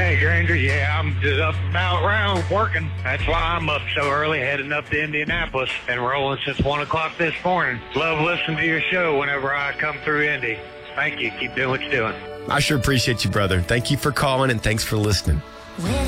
Hey, Granger. Yeah, I'm just up about around working. That's why I'm up so early, heading up to Indianapolis and rolling since 1 o'clock this morning. Love listening to your show whenever I come through Indy. Thank you. Keep doing what you're doing. I sure appreciate you, brother. Thank you for calling and thanks for listening.